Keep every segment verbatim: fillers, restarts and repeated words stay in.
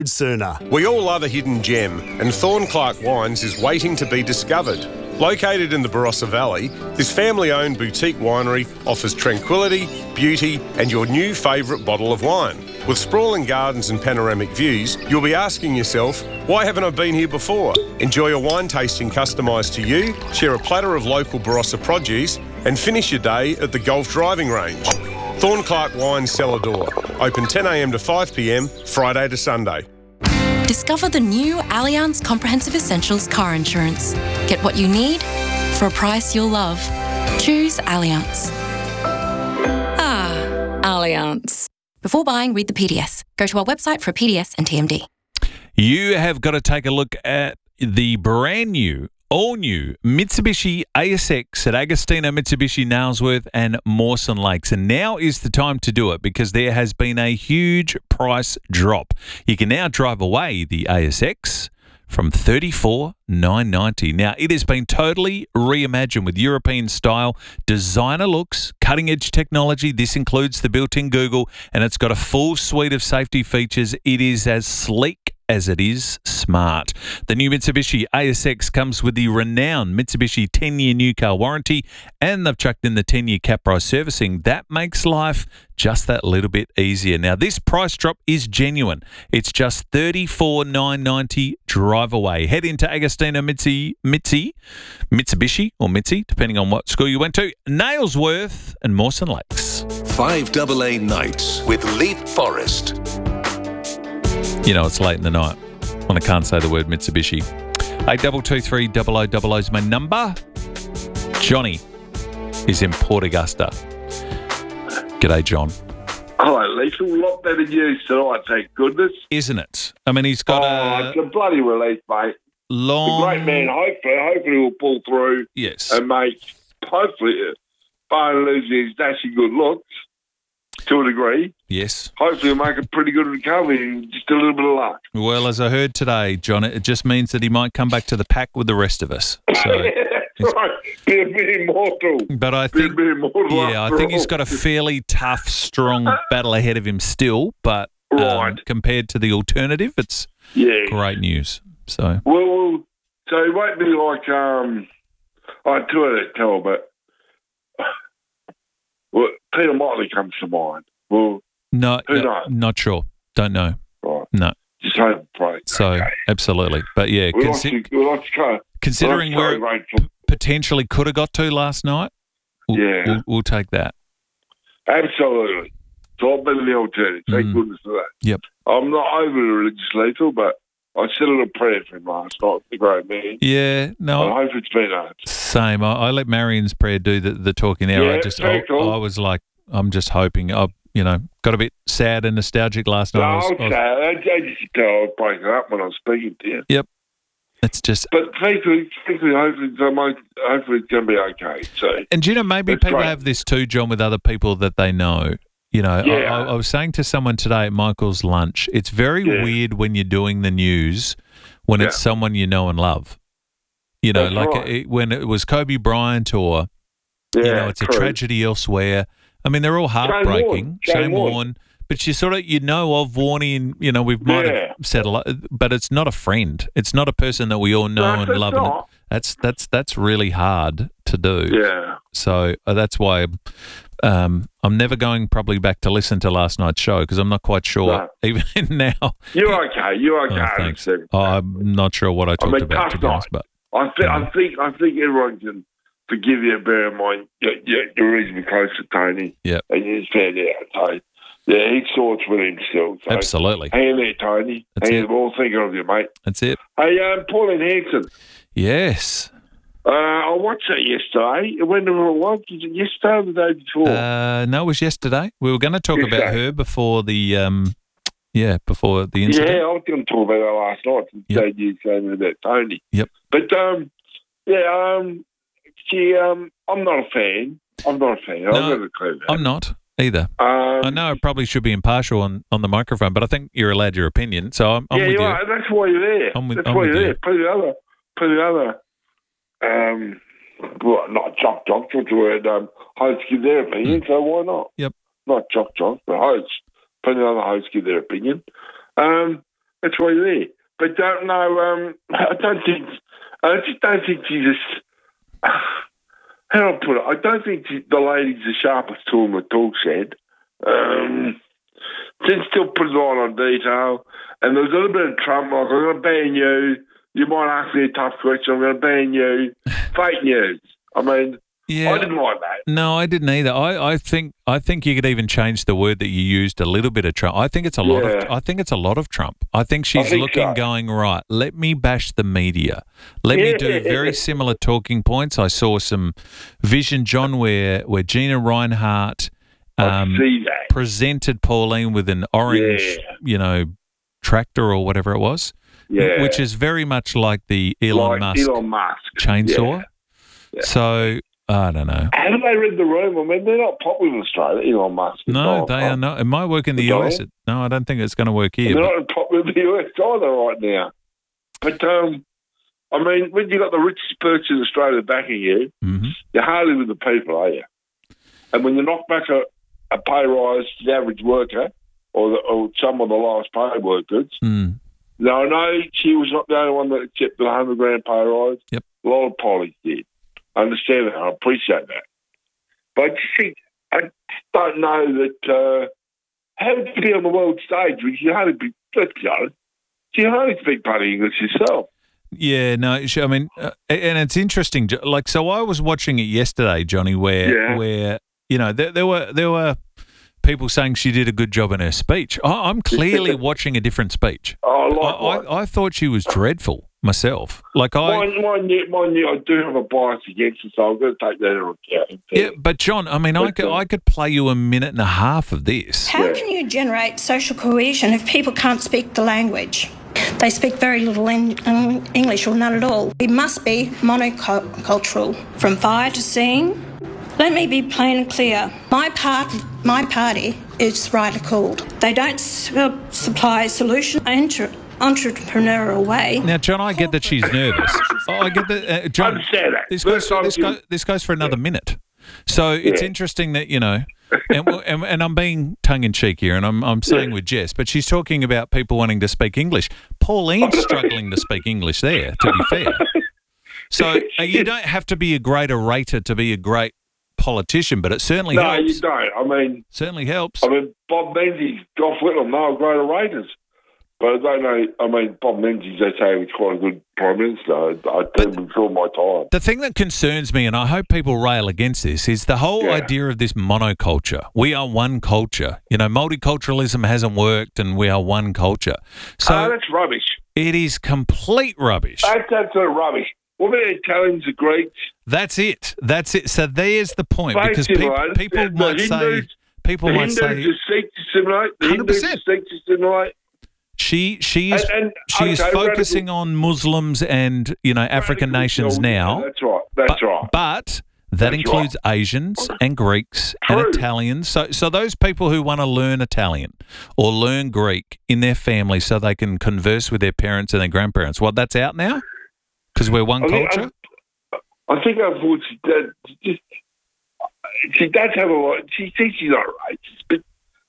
sooner. We all love a hidden gem, and Thorn Clark Wines is waiting to be discovered. Located in the Barossa Valley, this family-owned boutique winery offers tranquility, beauty, and your new favourite bottle of wine. With sprawling gardens and panoramic views, you'll be asking yourself, why haven't I been here before? Enjoy a wine tasting customised to you, share a platter of local Barossa produce, and finish your day at the golf driving range. Thorn Clark Wines Cellar Door. Open ten a m to five p m, Friday to Sunday. Discover the new Allianz Comprehensive Essentials car insurance. Get what you need for a price you'll love. Choose Allianz. Ah, Allianz. Before buying, read the P D S. Go to our website for a P D S and T M D. You have got to take a look at the brand new, all new Mitsubishi A S X at Agostino Mitsubishi Nailsworth and Mawson Lakes. And now is the time to do it because there has been a huge price drop. You can now drive away the A S X from thirty-four thousand nine hundred ninety dollars. Now, it has been totally reimagined with European style, designer looks, cutting-edge technology. This includes the built-in Google, and it's got a full suite of safety features. It is as sleek as it is smart. The new Mitsubishi A S X comes with the renowned Mitsubishi ten-year new car warranty, and they've chucked in the ten-year cap price servicing. That makes life just that little bit easier. Now, this price drop is genuine. It's just thirty-four thousand nine hundred ninety dollars. Drive away. Head into Agostino Mitsi, Mitsi, Mitsubishi or Mitsi, depending on what school you went to, Nailsworth and Mawson Lakes. five A A Nights with Leith Forrest. You know, it's late in the night when I can't say the word Mitsubishi. eight two two three, double oh double oh is my number. Johnny is in Port Augusta. G'day, John. Hello, Lisa. A lot better news tonight, thank goodness. Isn't it? I mean, he's got oh, a... it's a bloody relief, mate. Long... The great man, hopefully, hopefully will pull through. Yes. And make, hopefully, barring losing his dashing good looks, to a degree. Yes. Hopefully he'll make a pretty good recovery, just a little bit of luck. Well, as I heard today, John, it just means that he might come back to the pack with the rest of us. So, right. Be a bit immortal. But I Be think, a bit immortal yeah, I think he's got a fairly tough, strong battle ahead of him still. But um, right. compared to the alternative, it's yeah. great news. So, well, so it won't be like um, I had two of that tell, but well, Peter Motley comes to mind. Well, no, who uh, knows? not sure. Don't know. Right. No. Just hope and pray. So, okay. absolutely. But yeah, we consi- like to, we like to try, considering we like to where try it p- potentially could have got to last night, we'll, yeah. we'll, we'll take that. Absolutely. It's all better than the alternative. Thank Mm. goodness for that. Yep. I'm not overly religious, Lethal, but I said a little prayer for him last night, the great man. Yeah, no. I hope it's been answered. Same. I, I let Marion's prayer do the, the talking there. Yeah, I just, I, very cool. I was like, I'm just hoping. I, you know, got a bit sad and nostalgic last No, night. I I was- was I was- sad. I, I just tell I was breaking up when I was speaking to you. Yep. It's just, But thankfully, thankfully, hopefully, so my, hopefully it's going to be okay. So, and you know, maybe That's people great. have this too, John, with other people that they know. You know, Yeah. I, I was saying to someone today at Michael's lunch, it's very Yeah. weird when you're doing the news when it's Yeah. someone you know and love. You know, That's like right. it, when it was Kobe Bryant or, yeah, you know, it's a true. tragedy elsewhere. I mean, they're all heartbreaking. Shane Shane Warne. Warne. But you sort of, you know of Warnie and, you know, we might Yeah. have said a lot, but it's not a friend. It's not a person that we all know No, and it's love. And not. that's, that's, that's really hard to do. Yeah. So uh, that's why um, I'm never going probably back to listen to last night's show because I'm not quite sure, No. even now. You're okay. You're okay. Oh, I thanks. understand. Oh, I'm not sure what I talked mean, about, to tough be honest. night. But I, th- I think I think everyone can forgive you, bear in mind you're, you're, you're reasonably close to Tony. Yep. And you just found out. So, yeah, he sorts with him still. So absolutely. hang in there, Tony. That's hang in it. there. We're all thinking of you, mate. That's it. Hey, um, Pauline Hanson. Yes. Uh, I watched that yesterday. Whenever it was, was it yesterday or the day before? Uh, no, it was yesterday. We were going to talk about Yesterday. her before the, um, yeah, before the incident. yeah, I was going to talk about that last night. Yep. Instead, you saying about Tony. Yep. But um, yeah, um, she, um, I'm not a fan. I'm not a fan. No, I've got to clear that. I'm not either. Um, I know I probably should be impartial on, on the microphone, but I think you're allowed your opinion, so I'm, I'm yeah, with you you. are. That's why you're there. I'm with- That's I'm why with you're you. there. Plenty of other, plenty of other, um, well, not jock jocks, what's the word? Um, hosts give their opinion, so why not? Yep. Not jock jocks, but hosts. Plenty of other hosts give their opinion. Um, That's why you're there. But don't know. Um, I don't think. I just don't think she's just. How do I put it? I don't think she, the lady's the sharpest tool in the tool shed. Um, then still put it on on detail. And there's a little bit of Trump, like, I'm going to ban you. You might ask me a tough question. I'm going to ban you. Fake news. I mean, Yeah. I didn't like that. No, I didn't either. I, I think I think you could even change the word that you used a little bit of Trump. I think it's a lot of Yeah. I think it's a lot of Trump. I think she's I think looking, so. going, right, let me bash the media. Let me do Yeah. very similar talking points. I saw some Vision John where where Gina Reinhart I um, see that. presented Pauline with an orange, Yeah. you know, tractor or whatever it was. Yeah. Which is very much like the Elon like Musk Elon Musk. chainsaw. Yeah. Yeah. So I don't know. Haven't they read the room? I mean, they're not popular in Australia, Elon Musk. and No, Donald they Trump. are not. It might work in the The U S. dollar? It, no, I don't think it's going to work here. They're But, not popular in the U S either right now. But, um, I mean, when you got the richest person in Australia backing you, Mhm. you're hardly with the people, are you? And when you knock back a, a pay rise to the average worker or, the, or some of the lowest paid workers, Mm. now I know she was not the only one that accepted a one hundred grand pay rise. Yep. A lot of polis did. I understand that. I appreciate that. But I just think, I just don't know that, uh, how would you be on the world stage when you hardly be, let's be honest, you hardly speak bloody English yourself. Yeah, no, sh- I mean, uh, and it's interesting. Jo- Like, so I was watching it yesterday, Johnny, where, Yeah. where you know, there, there were there were people saying she did a good job in her speech. I, I'm clearly watching a different speech. Oh, I, likewise. I, I thought she was dreadful myself. Like I, Mine, mine, yeah, mine, yeah, I do have a bias against it, so I'm going to take that into account. yeah, but John, I mean, I But, could um, I could play you a minute and a half of this. How Yeah. can you generate social cohesion if people can't speak the language? They speak very little in, um, English or none at all. We must be monocultural. From fire to seeing. Let me be plain and clear. My part, my party is rightly called. They don't su- supply solution into entrepreneurial way. Now, John, I get that she's nervous. Oh, I get that, uh, John. understand that. This goes, First time this, you- go, this goes for another minute. So it's Yeah. interesting that, you know, and, and, and I'm being tongue in cheek here, and I'm I'm saying Yeah. with Jess, but she's talking about people wanting to speak English. Pauline's struggling to speak English there, to be fair. So uh, you don't have to be a great orator to be a great politician, but it certainly No, helps. you don't. I mean, Certainly helps. I mean, Bob Menzies, Gough Whitlam, they were great orators. But I don't know. I mean, Bob Menzies, they say he was quite a good Prime Minister. I, I didn't feel my time. The thing that concerns me, and I hope people rail against this, is the whole Yeah. idea of this monoculture. We are one culture. You know, multiculturalism hasn't worked, and we are one culture. So oh, that's rubbish. it is complete rubbish. That's absolute rubbish. What about the Italians, the Greeks? That's it. That's it. So there's the point, because Basically, people, right, people the might say, Hindus- people the might Hindus say, just seek to assimilate. The one hundred Hindus percent. just seek to assimilate. she she is And- and, she is okay, focusing radical- on Muslims and you know African Radical nations children, now. That's right. That's but, right. But that That's includes Asians and Greeks and True. Italians. So, so those people who want to learn Italian or learn Greek in their family so they can converse with their parents and their grandparents. Well, that's out now because we're one I think- culture. I think unfortunately, that just she does have a lot. She thinks she's not racist, but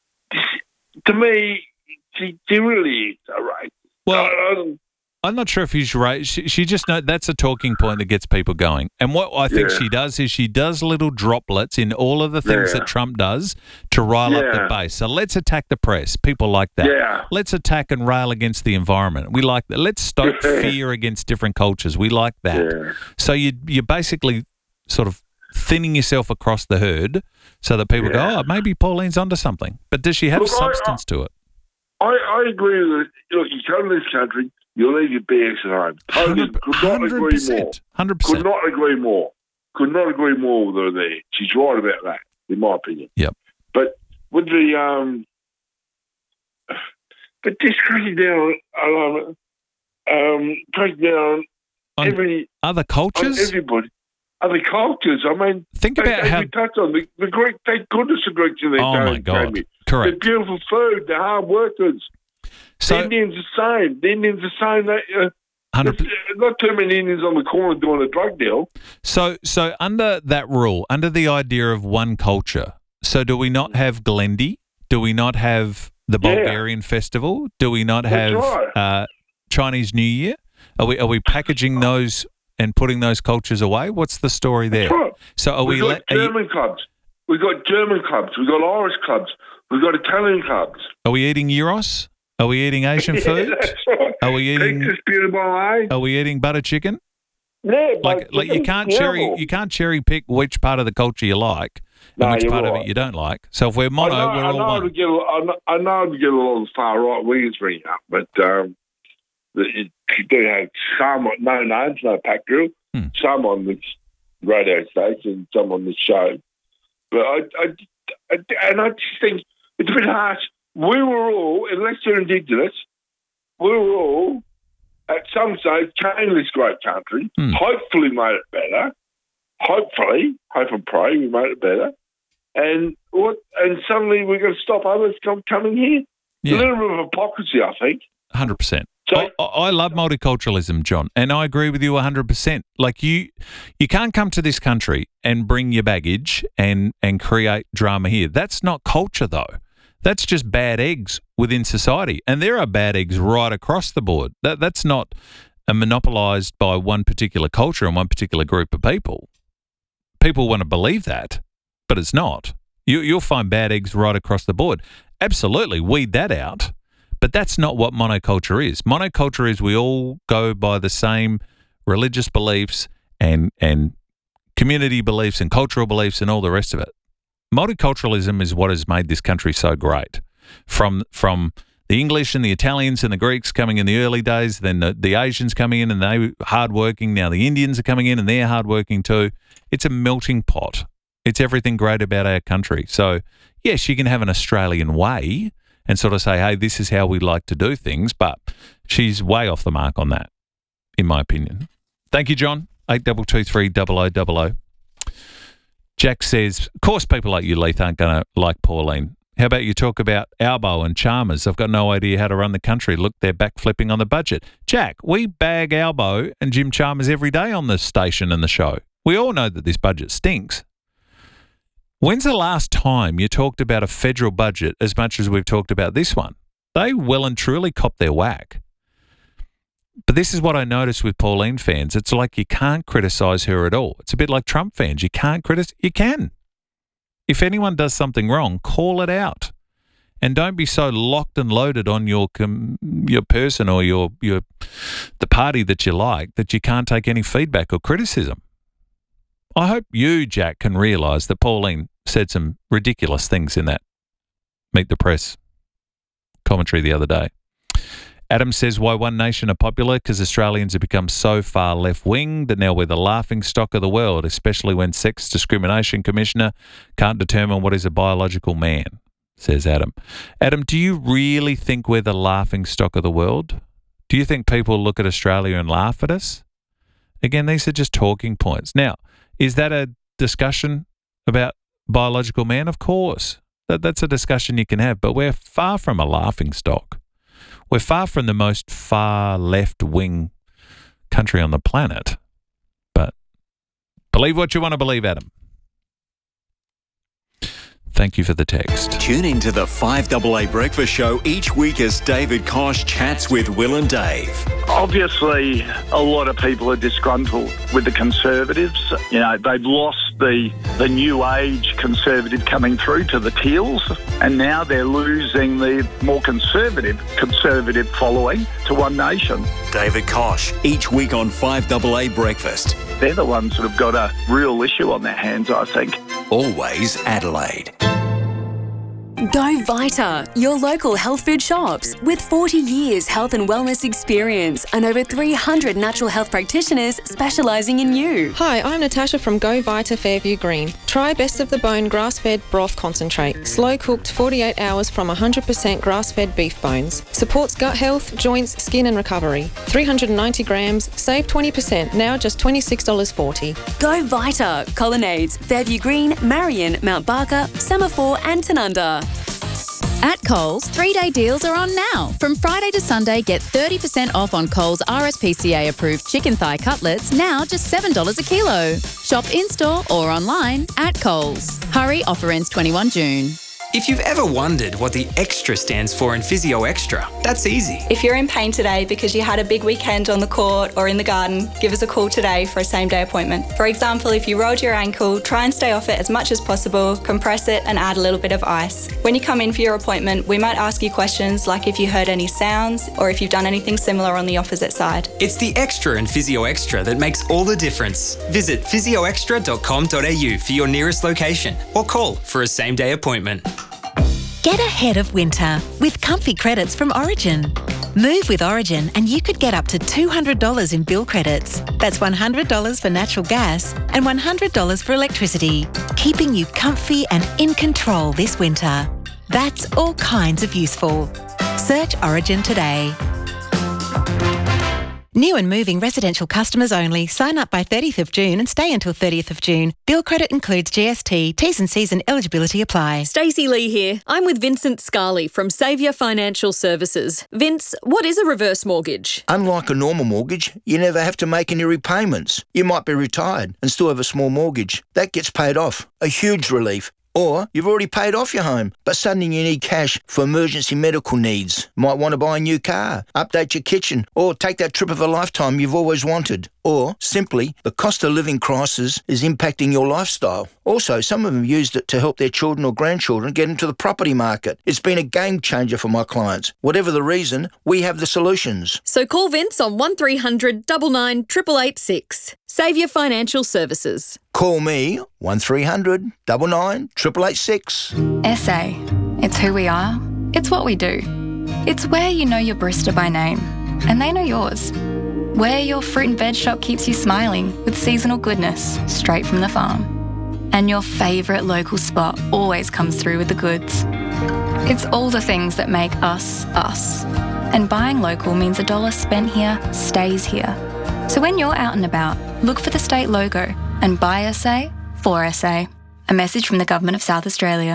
to me, she, she really is a racist. Well, I don't- I'm not sure if he's right. She, she just know that's a talking point that gets people going. And what I think Yeah. she does is she does little droplets in all of the things Yeah. that Trump does to rile up the Yeah. base. So let's attack the press. People like that. Yeah. Let's attack and rail against the environment. We like that. Let's stoke Yeah. fear against different cultures. We like that. Yeah. So you you're basically sort of thinning yourself across the herd so that people Yeah. go, oh, maybe Pauline's onto something. But does she have Look, I- substance to it? I, I agree with it. Look, you come to this country, you leave your B S at home. Totally, could not agree more. one hundred percent. one hundred Could percent. not agree more. Could not agree more with her there. She's right about that, in my opinion. Yep. But with the um, but just cracking down on um, um cracking down On every Other on cultures? everybody, other cultures. I mean, Think they, about they, how... we touched on the, the Greek. Thank goodness the Greeks in their Oh, my time God. came here. Correct. The beautiful food, the hard workers. the So, Indians the same. The Indians the same. They, uh, one hundred there's not too many Indians on the corner doing a drug deal. So, so under that rule, under the idea of one culture, so do we not have Glendy? Do we not have the Yeah. Bulgarian festival? Do we not have right. uh, Chinese New Year? Are we are we packaging those and putting those cultures away? What's the story there? That's right. So are We've we? got le- are, you- German clubs. We've got German clubs. We've got Irish clubs. We've got Italian clubs. are we eating gyros? Are we eating Asian food? Yeah, that's right. Are we eating? Pizza's beautiful, eh? Are we eating butter chicken? Yeah, Like, but like you can't cherry you can't cherry pick which part of the culture you like and No, which you're part of right. it you don't like. So if we're mono, I know, we're I all know one. to get, a- I know, I know to get a lot of far right wingers ringing up, but um, the, you, you do have some, no names, no pack drill, Hmm. some on this radio station, some on this show. But I, I, I, and I just think it's a bit harsh. We were all, unless you're Indigenous, we were all, at some stage, came to this great country, Hmm. hopefully made it better, hopefully, hope and pray we made it better, and what? And suddenly we're going to stop others from coming here? Yeah. A little bit of hypocrisy, I think. one hundred percent. So- I, I I love multiculturalism, John, and I agree with you one hundred percent. Like you, you can't come to this country and bring your baggage and and create drama here. That's not culture, though. That's just bad eggs within society, and there are bad eggs right across the board. That that's not uh, monopolised by one particular culture and one particular group of people. People want to believe that, but it's not. You, you'll find bad eggs right across the board. Absolutely, weed that out. But that's not what monoculture is. Monoculture is we all go by the same religious beliefs and and community beliefs and cultural beliefs and all the rest of it. Multiculturalism is what has made this country so great. From from the English and the Italians and the Greeks coming in the early days, then the, the Asians coming in and they were hardworking. Now the Indians are coming in and they're hardworking too. It's a melting pot. It's everything great about our country. So yes, you can have an Australian way and sort of say, hey, this is how we like to do things, but she's way off the mark on that, in my opinion. Thank you, John. eight two two three double oh double oh. Jack says, of course people like you, Leith, aren't going to like Pauline. How about you talk about Albo and Chalmers? I've got no idea how to run the country. Look, they're backflipping on the budget. Jack, we bag Albo and Jim Chalmers every day on this station and the show. We all know that this budget stinks. When's the last time you talked about a federal budget as much as we've talked about this one? They well and truly copped their whack. But this is what I notice with Pauline fans. It's like you can't criticise her at all. It's a bit like Trump fans. You can't criticise. You can. If anyone does something wrong, call it out. And don't be so locked and loaded on your com- your person or your your the party that you like that you can't take any feedback or criticism. I hope you, Jack, can realise that Pauline said some ridiculous things in that Meet the Press commentary the other day. Adam says, why One Nation are popular? Because Australians have become so far left-wing that now we're the laughing stock of the world, especially when Sex Discrimination Commissioner can't determine what is a biological man, says Adam. Adam, do you really think we're the laughing stock of the world? Do you think people look at Australia and laugh at us? Again, these are just talking points. Now, is that a discussion about biological man? Of course. That, that's a discussion you can have, but we're far from a laughing stock. We're far from the most far left-wing country on the planet. But believe what you want to believe, Adam. Thank you for the text. Tune into the five A A Breakfast Show each week as David Kosh chats with Will and Dave. Obviously, a lot of people are disgruntled with the Conservatives. You know, they've lost the the new age Conservative coming through to the Teals, and now they're losing the more conservative Conservative following to One Nation. David Kosh, each week on five A A Breakfast. They're the ones that have got a real issue on their hands, I think. Always Adelaide. Go Vita, your local health food shops. With forty years health and wellness experience and over three hundred natural health practitioners specialising in you. Hi, I'm Natasha from Go Vita Fairview Green. Try Best of the Bone grass-fed broth concentrate. Slow-cooked forty-eight hours from one hundred percent grass-fed beef bones. Supports gut health, joints, skin and recovery. three hundred ninety grams, save twenty percent, now just twenty-six dollars forty. Go Vita, Colonnades, Fairview Green, Marion, Mount Barker, Semaphore and Tanunda. At Coles, three-day deals are on now. From Friday to Sunday, get thirty percent off on Coles R S P C A-approved chicken thigh cutlets, now just seven dollars a kilo. Shop in-store or online at Coles. Hurry, offer ends twenty-first of June. If you've ever wondered what the extra stands for in Physio Extra, that's easy. If you're in pain today because you had a big weekend on the court or in the garden, give us a call today for a same-day appointment. For example, if you rolled your ankle, try and stay off it as much as possible, compress it and add a little bit of ice. When you come in for your appointment, we might ask you questions like if you heard any sounds or if you've done anything similar on the opposite side. It's the extra in Physio Extra that makes all the difference. Visit physio extra dot com dot a u for your nearest location or call for a same-day appointment. Get ahead of winter with comfy credits from Origin. Move with Origin and you could get up to two hundred dollars in bill credits. That's one hundred dollars for natural gas and one hundred dollars for electricity, keeping you comfy and in control this winter. That's all kinds of useful. Search Origin today. New and moving residential customers only. Sign up by thirtieth of June and stay until thirtieth of June. Bill credit includes G S T. T's and C's and eligibility apply. Stacey Lee here. I'm with Vincent Scarley from Saviour Financial Services. Vince, what is a reverse mortgage? Unlike a normal mortgage, you never have to make any repayments. You might be retired and still have a small mortgage. That gets paid off. A huge relief. Or you've already paid off your home, but suddenly you need cash for emergency medical needs. Might want to buy a new car, update your kitchen, or take that trip of a lifetime you've always wanted. Or, simply, the cost of living crisis is impacting your lifestyle. Also, some of them used it to help their children or grandchildren get into the property market. It's been a game changer for my clients. Whatever the reason, we have the solutions. So call Vince on one three hundred nine nine eight eight eight six. Saviour Financial Services. Call me, one three hundred nine nine eight eight eight six. S A. It's who we are. It's what we do. It's where you know your barista by name, and they know yours. Where your fruit and veg shop keeps you smiling with seasonal goodness straight from the farm. And your favourite local spot always comes through with the goods. It's all the things that make us, us. And buying local means a dollar spent here stays here. So when you're out and about, look for the state logo and buy S A for S A. A message from the Government of South Australia.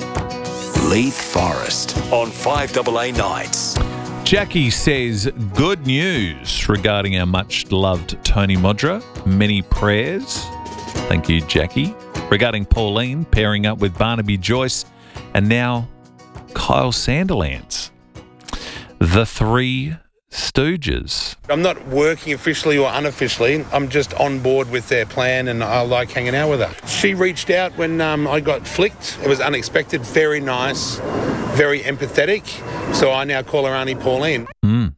Leith Forest on five A A Nights. Jackie says, good news regarding our much-loved Tony Modra. Many prayers. Thank you, Jackie. Regarding Pauline pairing up with Barnaby Joyce and now Kyle Sandilands. The Three Stooges. I'm not working officially or unofficially. I'm just on board with their plan and I like hanging out with her. She reached out when um, I got flicked. It was unexpected, very nice, very empathetic. So I now call her Auntie Pauline. Mm.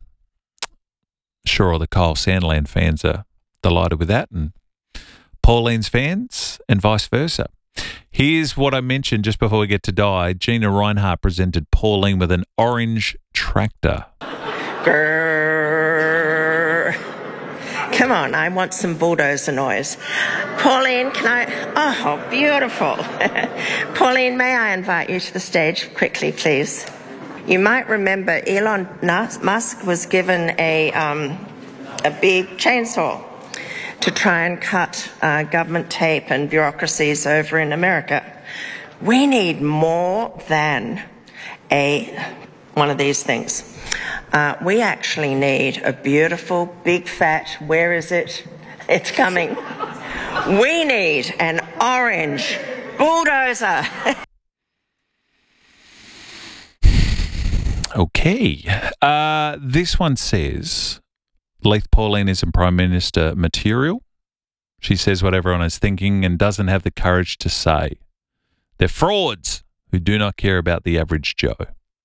Sure, all the Kyle Sandilands fans are delighted with that, and Pauline's fans and vice versa. Here's what I mentioned just before we get to die. Gina Reinhart presented Pauline with an orange tractor. Grrr. Come on, I want some bulldozer noise. Pauline, can I... Oh, beautiful. Pauline, may I invite you to the stage quickly, please? You might remember Elon Musk was given a, um, a big chainsaw to try and cut uh, government tape and bureaucracies over in America. We need more than a one of these things. Uh, we actually need a beautiful, big, fat, where is it? It's coming. We need an orange bulldozer. Okay. Uh, this one says, Leith Pauline isn't Prime Minister material. She says what everyone is thinking and doesn't have the courage to say. They're frauds who do not care about the average Joe.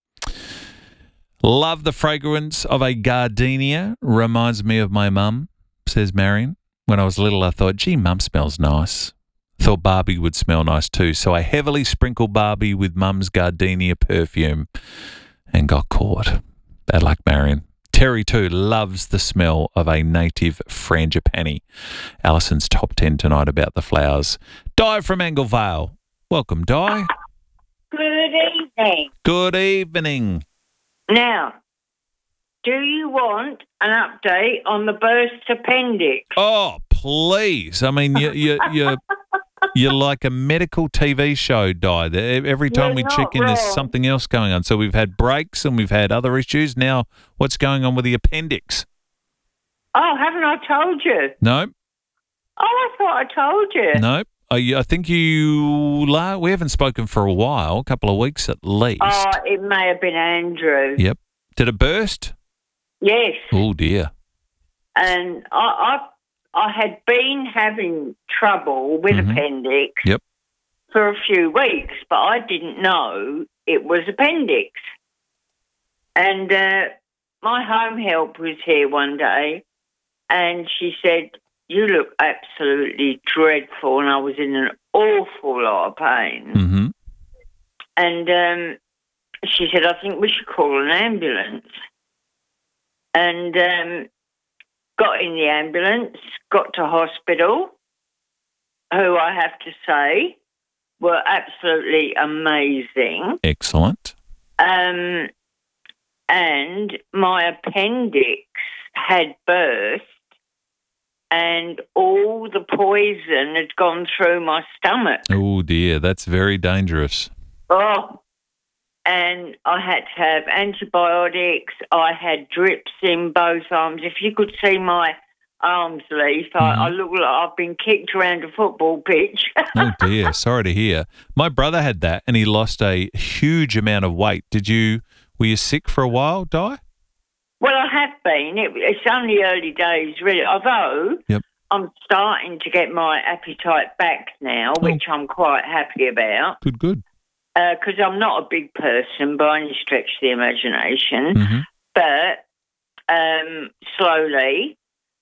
Love the fragrance of a gardenia. Reminds me of my mum, says Marion. When I was little, I thought, gee, mum smells nice. Thought Barbie would smell nice too. So I heavily sprinkled Barbie with mum's gardenia perfume and got caught. Bad luck, Marion. Terry, too, loves the smell of a native frangipani. Alison's top ten tonight about the flowers. Di from Anglevale. Welcome, Di. Good evening. Good evening. Now, do you want an update on the burst appendix? Oh, please. I mean, you, you, you're, you're like a medical T V show, Di. Every time You're we check in, wrong. there's something else going on. So we've had breaks and we've had other issues. Now, what's going on with the appendix? Oh, haven't I told you? No, Oh, I thought I told you. no. I, I think you. la- We haven't spoken for a while, a couple of weeks at least. Oh, it may have been Andrew. Yep. Did it burst? Yes. Oh dear. And I, I, I had been having trouble with Mhm. appendix Yep. for a few weeks, but I didn't know it was appendix. And uh, my home help was here one day, and she said, "You look absolutely dreadful," and I was in an awful lot of pain. Mm-hmm. And um, she said, "I think we should call an ambulance." And um, got in the ambulance, got to hospital, who I have to say were absolutely amazing. Excellent. Um, and my appendix had burst, and all the poison had gone through my stomach. Oh dear, that's very dangerous. Oh, and I had to have antibiotics. I had drips in both arms. If you could see my arms, Leaf, I, Mm-hmm. I look like I've been kicked around a football pitch. Oh dear, sorry to hear. My brother had that, and he lost a huge amount of weight. Did you? Were you sick for a while, Di? Well, I have been. It, it's only early days, really, although Yep. I'm starting to get my appetite back now, which I'm quite happy about. Good, good. Because I'm not a big person by any stretch of the imagination. Mhm. But um, slowly,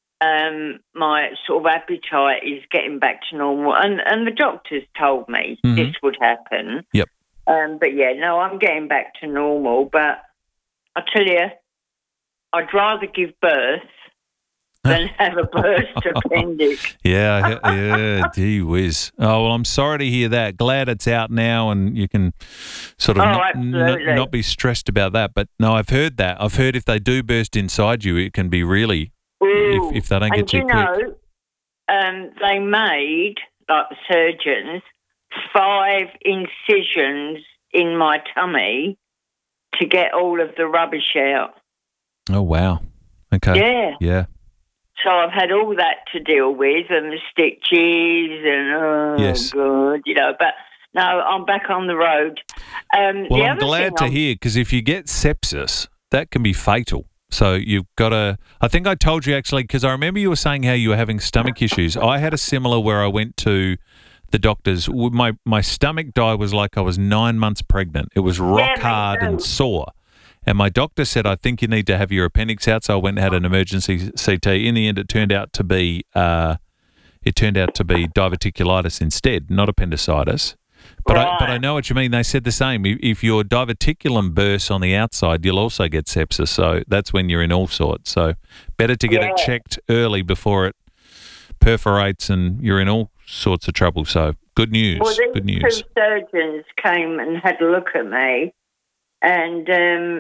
um, my sort of appetite is getting back to normal. And, and the doctors told me Mhm. this would happen. Yep. Um, but, yeah, no, I'm getting back to normal. But I tell you, I'd rather give birth than have a burst appendix. Yeah, yeah, gee whiz. Oh, well, I'm sorry to hear that. Glad it's out now and you can sort of Oh, not, n- absolutely. not be stressed about that. But no, I've heard that. I've heard if they do burst inside you, it can be really, Ooh. if, if they don't and get to you you quick. know, um, they made, like the surgeons, five incisions in my tummy to get all of the rubbish out. Oh, wow. Okay. Yeah. Yeah. So I've had all that to deal with, and the stitches, and oh, Yes. God, you know, but no, I'm back on the road. Um, Well, the I'm other glad thing to I'm- hear because if you get sepsis, that can be fatal. So you've got to. I think I told you actually because I remember you were saying how you were having stomach issues. I had a similar where I went to the doctors. My my stomach die was like I was nine months pregnant. It was rock me hard and too. sore. And my doctor said, I think you need to have your appendix out. So I went and had an emergency C T. In the end, it turned out to be uh, it turned out to be diverticulitis instead, not appendicitis. But I, but I know what you mean. They said the same. If, if your diverticulum bursts on the outside, you'll also get sepsis. So that's when you're in all sorts. So better to get it Yeah. checked early before it perforates and you're in all sorts of trouble. So good news. Well, these good news. two surgeons came and had a look at me, and um,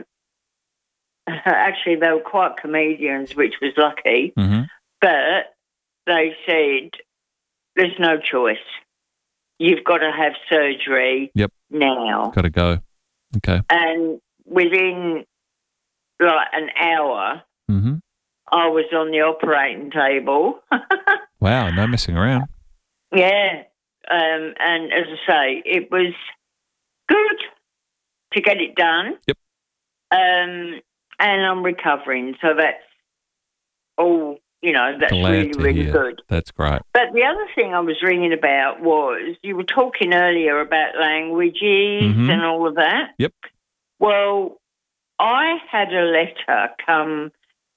actually they were quite comedians, which was lucky. Mm-hmm. But they said, "There's no choice. You've got to have surgery Yep. now." Got to go. Okay. And within like an hour, Mm-hmm. I was on the operating table. Wow. No messing around. Yeah. Um, and as I say, it was good to get it done. Yep. Um, and I'm recovering. So that's all, you know, that's Glad really, to really hear. good. That's great. But the other thing I was ringing about was you were talking earlier about languages Mhm. and all of that. Yep. Well, I had a letter come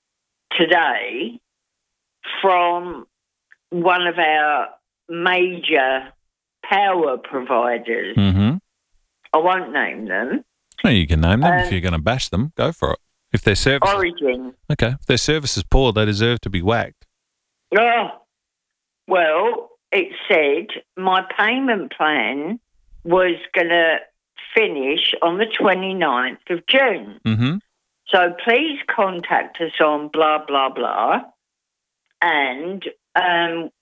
today from one of our major power providers. Mm-hmm. I won't name them. Well, you can name them if Um, you're going to bash them. Go for it. If their service, Origin. okay, if their service is poor, they deserve to be whacked. Oh, well, it said my payment plan was going to finish on the twenty-ninth of June. Mm-hmm. So please contact us on blah, blah, blah, and um,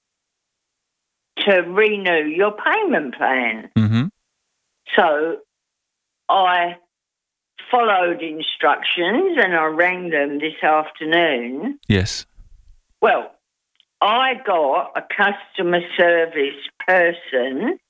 to renew your payment plan. Mm-hmm. So I followed instructions and I rang them this afternoon. Yes. Well, I got a customer service person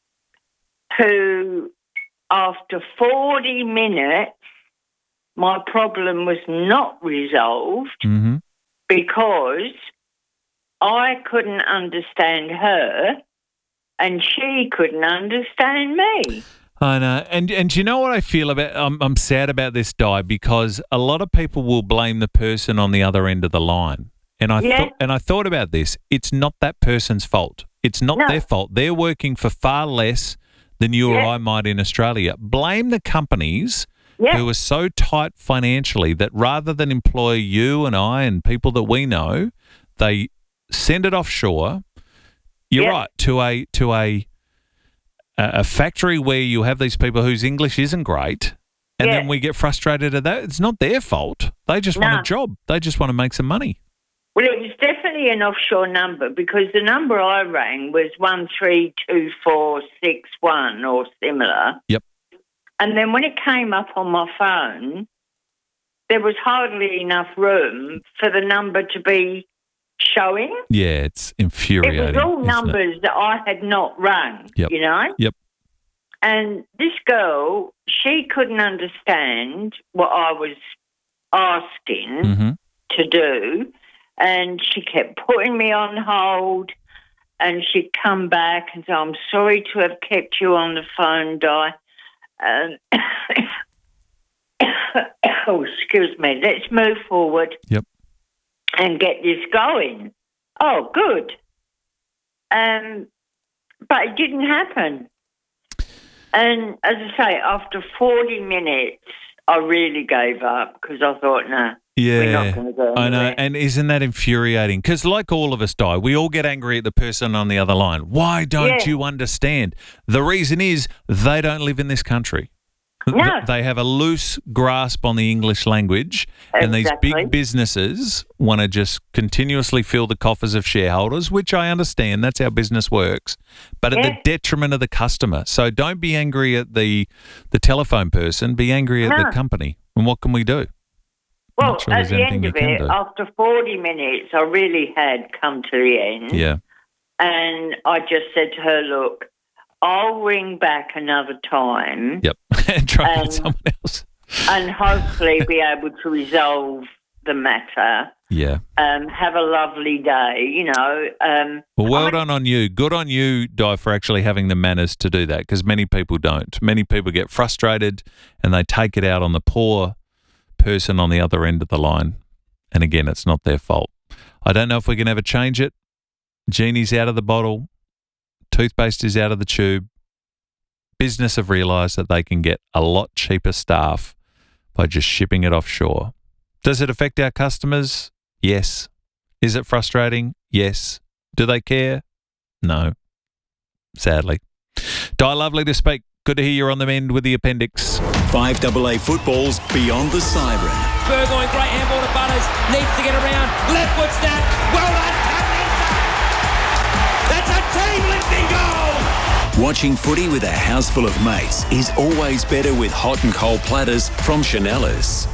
who, after forty minutes, my problem was not resolved Mm-hmm. because I couldn't understand her and she couldn't understand me. I know, and and do you know what I feel about? I'm I'm sad about this, Di, because a lot of people will blame the person on the other end of the line, and I Yeah. thought and I thought about this. It's not that person's fault. It's not No. their fault. They're working for far less than you or Yeah. I might in Australia. Blame the companies Yeah. who are so tight financially that rather than employ you and I and people that we know, they send it offshore. You're Yeah. right, to a to a a factory where you have these people whose English isn't great, and Yeah. then we get frustrated at that. It's not their fault. They just want No. a job. They just want to make some money. Well, it was definitely an offshore number because the number I rang was one three two four six one or similar. Yep. And then when it came up on my phone, there was hardly enough room for the number to be showing. Yeah, it's It infuriating. was all isn't it? numbers that I had not rung, Yep. you know? Yep. And this girl, she couldn't understand what I was asking Mm-hmm. to do. And she kept putting me on hold. And she'd come back and say, I'm sorry to have kept you on the phone, Di. Um, oh, excuse me. Let's move forward. Yep. And get this going. Oh, good. Um, but it didn't happen. And as I say, after forty minutes, I really gave up because I thought, no, we're not Yeah, going to go I know. anywhere. And isn't that infuriating? Because like all of us, Die, we all get angry at the person on the other line. Why don't Yeah. you understand? The reason is they don't live in this country. Th- No. They have a loose grasp on the English language, and these Exactly. big businesses want to just continuously fill the coffers of shareholders, which I understand. That's how business works, but at the Yeah. detriment of the customer. So don't be angry at the the telephone person. Be angry at the No. company. And what can we do? Well, not sure at there's the anything end you of can it, do. after forty minutes, I really had come to the end. Yeah. And I just said to her, look, I'll ring back another time Yep. and try Um, with someone else. and hopefully be able to resolve the matter. Yeah. Um, have a lovely day, you know. Um, Well, well done on you. Good on you, Di, for actually having the manners to do that, because many people don't. Many people get frustrated and they take it out on the poor person on the other end of the line. And again, it's not their fault. I don't know if we can ever change it. Genie's out of the bottle. Toothpaste is out of the tube. Business have realised that they can get a lot cheaper staff by just shipping it offshore. Does it affect our customers? Yes. Is it frustrating? Yes. Do they care? No. Sadly. Di, lovely to speak. Good to hear you're on the mend with the appendix. five A A football's Beyond the Siren. Burgoyne, great handball to Butters. Needs to get around. Left foot snap. Well done, Taranza. That's a team-lifting goal. Watching footy with a house full of mates is always better with hot and cold platters from Chanellas.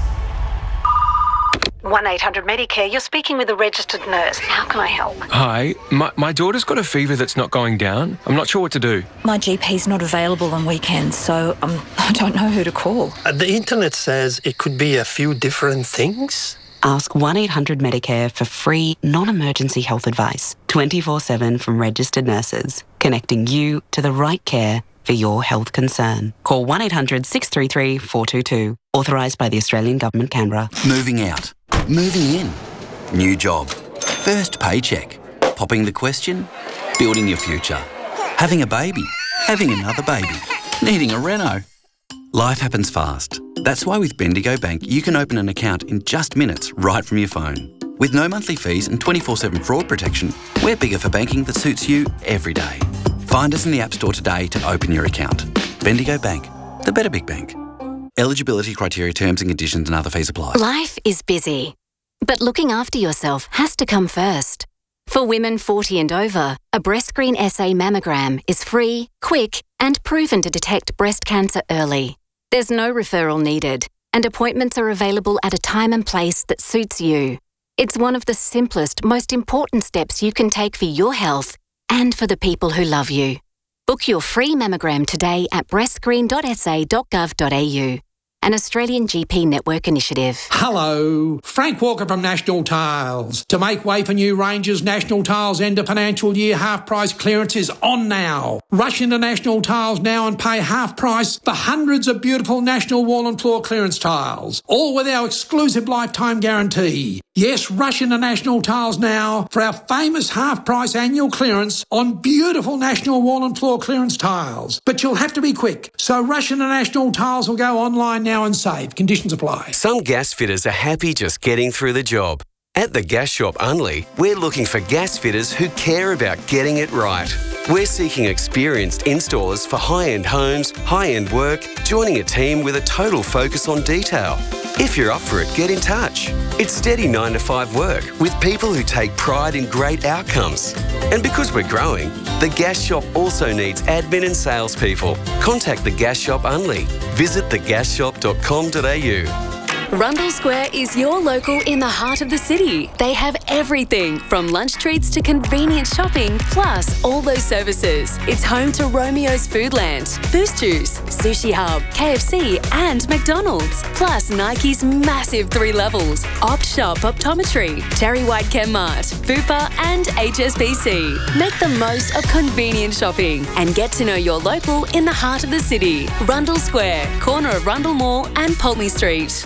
one eight hundred Medicare, you're speaking with a registered nurse. How can I help? Hi, my, my daughter's got a fever that's not going down. I'm not sure what to do. My G P's not available on weekends, so um, I don't know who to call. Uh, the internet says it could be a few different things. Ask one eight hundred Medicare for free, non-emergency health advice, twenty-four seven from registered nurses, connecting you to the right care for your health concern. Call one eight hundred six three three four two two. Authorised by the Australian Government, Canberra. Moving out. Moving in. New job. First paycheck. Popping the question. Building your future. Having a baby. Having another baby. Needing a reno. Life happens fast. That's why with Bendigo Bank, you can open an account in just minutes right from your phone. With no monthly fees and twenty-four seven fraud protection, we're bigger for banking that suits you every day. Find us in the App Store today to open your account. Bendigo Bank, the better big bank. Eligibility criteria, terms and conditions and other fees apply. Life is busy, but looking after yourself has to come first. For women forty and over, a BreastScreen S A mammogram is free, quick, and proven to detect breast cancer early. There's no referral needed, and appointments are available at a time and place that suits you. It's one of the simplest, most important steps you can take for your health and for the people who love you. Book your free mammogram today at breastscreen dot s a dot gov dot a u. An Australian G P network initiative. Hello, Frank Walker from National Tiles. To make way for new ranges, National Tiles end of financial year half price clearance is on now. Rush into National Tiles now and pay half price for hundreds of beautiful National wall and floor clearance tiles, all with our exclusive lifetime guarantee. Yes, rush into National Tiles now for our famous half price annual clearance on beautiful National wall and floor clearance tiles. But you'll have to be quick, so rush into National Tiles or go online now and save. Conditions apply. Some gas fitters are happy just getting through the job. At the Gas Shop Unley, we're looking for gas fitters who care about getting it right. We're seeking experienced installers for high-end homes, high-end work, joining a team with a total focus on detail. If you're up for it, get in touch. It's steady nine to five work with people who take pride in great outcomes. And because we're growing, the Gas Shop also needs admin and salespeople. Contact the Gas Shop Unley. Visit the gas shop dot com dot a u. Rundle Square is your local in the heart of the city. They have everything from lunch treats to convenient shopping, plus all those services. It's home to Romeo's Foodland, Boost Juice, Sushi Hub, K F C and McDonald's, plus Nike's massive three levels, Opt Shop Optometry, Terry White Chemmart, Bupa and H S B C. Make the most of convenient shopping and get to know your local in the heart of the city. Rundle Square, corner of Rundle Mall and Pulteney Street.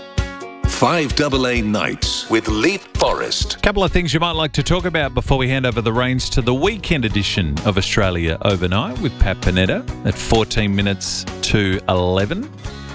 five A A Nights with Leith Forrest. Couple of things you might like to talk about before we hand over the reins to the weekend edition of Australia Overnight with Pat Panetta at fourteen minutes to eleven.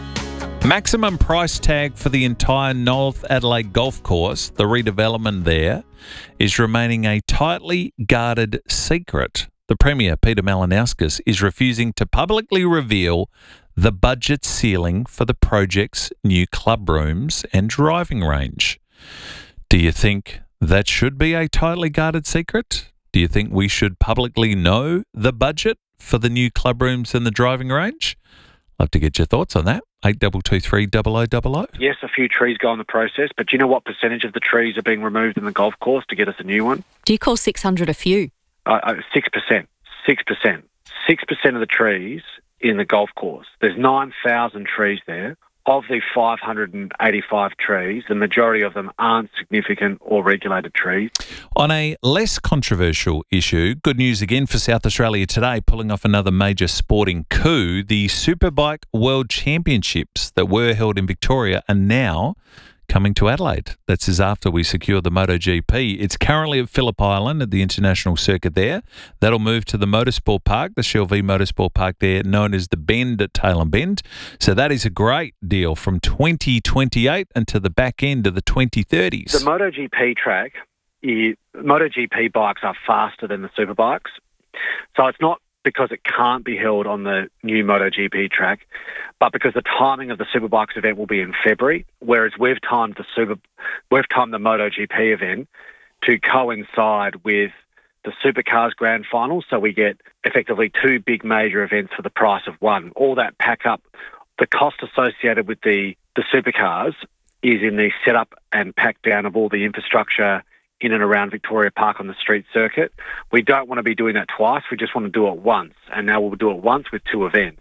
Maximum price tag for the entire North Adelaide Golf Course, the redevelopment there, is remaining a tightly guarded secret. The Premier, Peter Malinauskas, is refusing to publicly reveal the budget ceiling for the project's new club rooms and driving range. Do you think that should be a tightly guarded secret? Do you think we should publicly know the budget for the new club rooms and the driving range? Love to get your thoughts on that. eight two two three double oh double oh. Yes, a few trees go in the process, but do you know what percentage of the trees are being removed in the golf course to get us a new one? Do you call six hundred a few? Uh, uh, six percent. six percent. six percent of the trees in the golf course. There's nine thousand trees there. Of the five hundred eighty-five trees, the majority of them aren't significant or regulated trees. On a less controversial issue, good news again for South Australia today, pulling off another major sporting coup. The Superbike World Championships that were held in Victoria are now coming to Adelaide. That's as after we secure the MotoGP. It's currently at Phillip Island at the international circuit there. That'll move to the Motorsport Park, the Shell V Motorsport Park there, known as the Bend at Tailem Bend. So that is a great deal from twenty twenty-eight until the back end of the twenty thirties. The MotoGP track, is, MotoGP bikes are faster than the Superbikes. So it's not because it can't be held on the new MotoGP track, but because the timing of the Superbikes event will be in February, whereas we've timed the Super, we've timed the MotoGP event to coincide with the Supercars Grand Final, so we get effectively two big major events for the price of one. All that pack up, the cost associated with the, the Supercars is in the setup and pack down of all the infrastructure in and around Victoria Park on the street circuit. We don't want to be doing that twice. We just want to do it once. And now we'll do it once with two events.